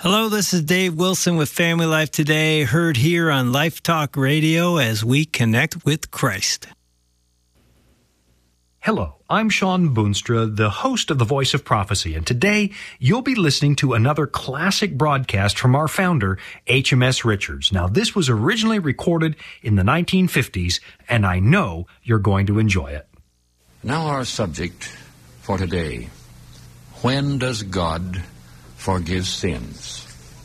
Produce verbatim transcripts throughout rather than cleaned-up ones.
Hello, this is Dave Wilson with Family Life Today, heard here on Life Talk Radio as we connect with Christ. Hello, I'm Sean Boonstra, the host of The Voice of Prophecy, and today you'll be listening to another classic broadcast from our founder, H M S Richards. Now, this was originally recorded in the nineteen fifties, and I know you're going to enjoy it. Now our subject for today: when does God forgive sins?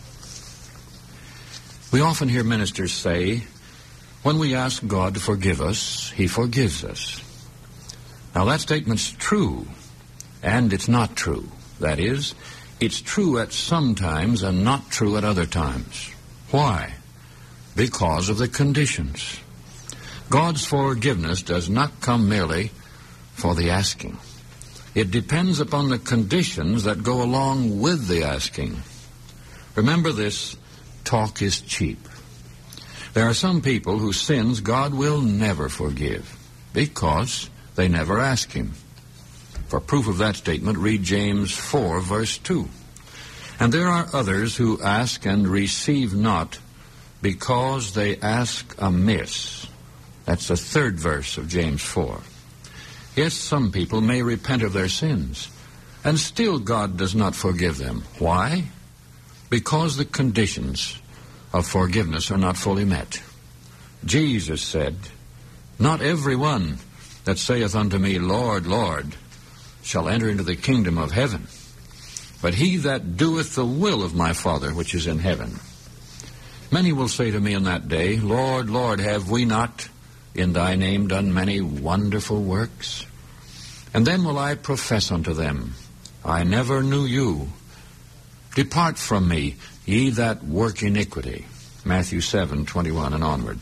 We often hear ministers say, when we ask God to forgive us, He forgives us. Now that statement's true, and it's not true. That is, it's true at some times and not true at other times. Why? Because of the conditions. God's forgiveness does not come merely for the asking. It depends upon the conditions that go along with the asking. Remember this, talk is cheap. There are some people whose sins God will never forgive because they never ask Him. For proof of that statement, read James four, verse two. And there are others who ask and receive not because they ask amiss. That's the third verse of James four. Yes, some people may repent of their sins, and still God does not forgive them. Why? Because the conditions of forgiveness are not fully met. Jesus said, "Not every one that saith unto me, Lord, Lord, shall enter into the kingdom of heaven, but he that doeth the will of my Father which is in heaven. Many will say to me in that day, Lord, Lord, have we not in thy name done many wonderful works? And then will I profess unto them, I never knew you. Depart from me, ye that work iniquity." Matthew seven, twenty-one and onward.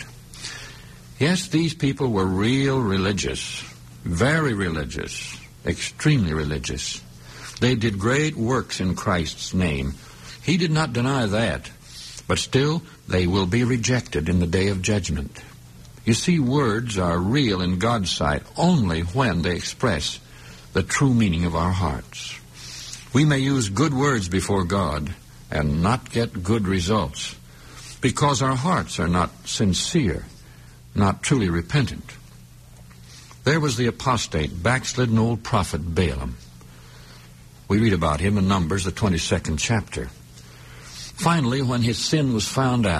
Yes, these people were real religious, very religious, extremely religious. They did great works in Christ's name. He did not deny that, but still they will be rejected in the day of judgment. You see, words are real in God's sight only when they express the true meaning of our hearts. We may use good words before God and not get good results because our hearts are not sincere, not truly repentant. There was the apostate, backslidden old prophet Balaam. We read about him in Numbers, the twenty-second chapter. Finally, when his sin was found out,